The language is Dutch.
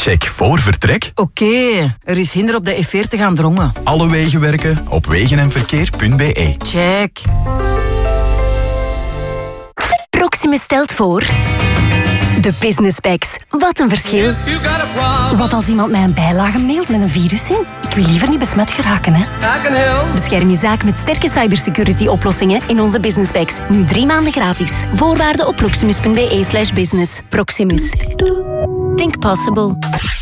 Check voor vertrek. Oké, er is hinder op de E40 aan Drongen. Alle wegen werken op wegenenverkeer.be. Check. Proximus stelt voor... De Business Packs. Wat een verschil. Wat als iemand mij een bijlage mailt met een virus in? Ik wil liever niet besmet geraken, hè. Bescherm je zaak met sterke cybersecurity-oplossingen in onze Business Packs. Nu 3 maanden gratis. Voorwaarden op proximus.be/business. Proximus. Think possible.